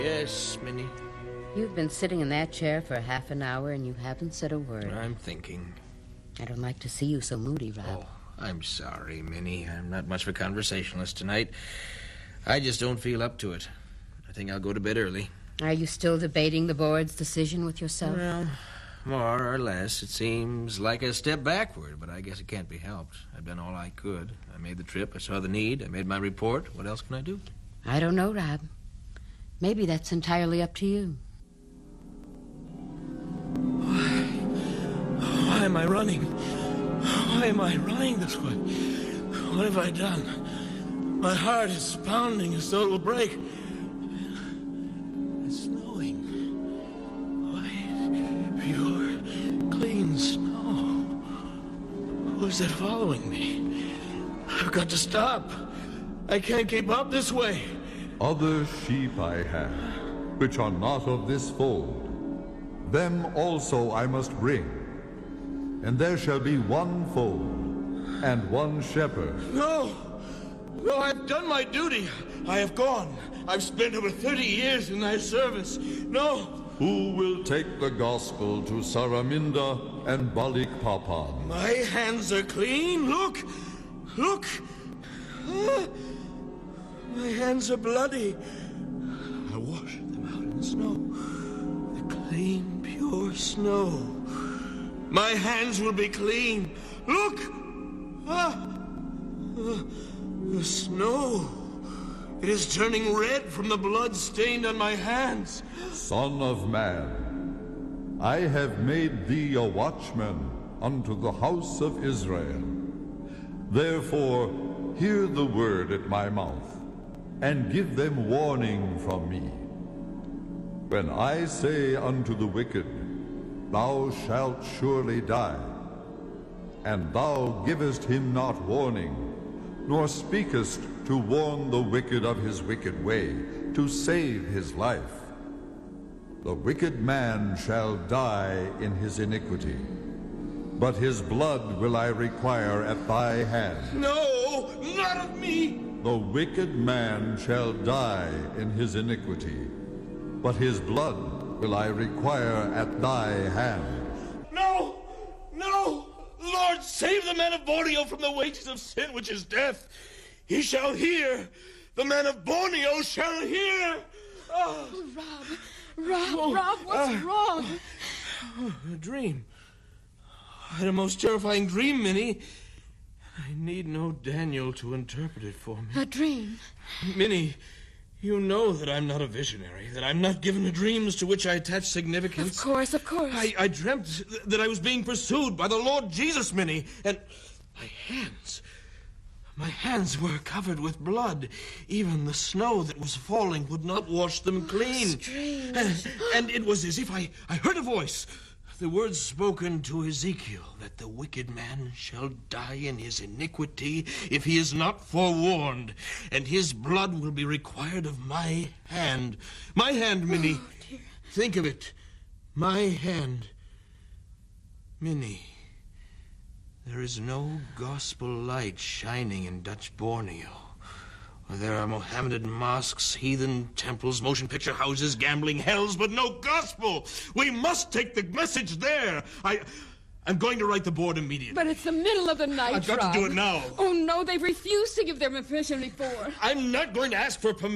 Yes, Minnie. You've been sitting in that chair for half an hour and you haven't said a word. I'm thinking. I don't like to see you so moody, Rob. Oh, I'm sorry, Minnie. I'm not much of a conversationalist tonight. I just don't feel up to it. I think I'll go to bed early. Are you still debating the board's decision with yourself? Well, more or less. It seems like a step backward, but I guess it can't be helped. I've done all I could. I made the trip. I saw the need. I made my report. What else can I do? I don't know, Rob. Maybe that's entirely up to you. Why am I running? Why am I running this way? What have I done? My heart is pounding as though it will break. It's snowing. White, pure, clean snow. Who is that following me? I've got to stop. I can't keep up this way. Other sheep I have, which are not of this fold. Them also I must bring. And there shall be one fold, and one shepherd. No, I've done my duty. I have gone. I've spent over 30 years in thy service. No. Who will take the gospel to Saraminda and Balikpapan? My hands are clean. Look. Ah, my hands are bloody. I washed them out in the snow. The clean, pure snow. My hands will be clean. Look! The snow. It is turning red from the blood stained on my hands. Son of man, I have made thee a watchman unto the house of Israel. Therefore, hear the word at my mouth, and give them warning from me. When I say unto the wicked, Thou shalt surely die, and thou givest him not warning, nor speakest to warn the wicked of his wicked way, to save his life. The wicked man shall die in his iniquity, but his blood will I require at thy hand. No, not of me! The wicked man shall die in his iniquity, but his blood will I require at thy hand. No! Lord, save the man of Borneo from the wages of sin, which is death. He shall hear. The man of Borneo shall hear. Oh, Rob, what's wrong? A dream. I had a most terrifying dream, Minnie. I need no Daniel to interpret it for me. A dream? Minnie, you know that I'm not a visionary, that I'm not given to dreams to which I attach significance. Of course. I dreamt that I was being pursued by the Lord Jesus, Minnie, and my hands were covered with blood. Even the snow that was falling would not wash them clean. Strange. And it was as if I heard a voice. The words spoken to Ezekiel, that the wicked man shall die in his iniquity if he is not forewarned, and his blood will be required of my hand. My hand, Minnie. Oh, dear. Think of it. My hand. Minnie, there is no gospel light shining in Dutch Borneo. There are Mohammedan mosques, heathen temples, motion picture houses, gambling hells, but no gospel. We must take the message there. I'm going to write the board immediately. But it's the middle of the night, I've got to do it now. Oh, no, they've refused to give their permission before. I'm not going to ask for permission.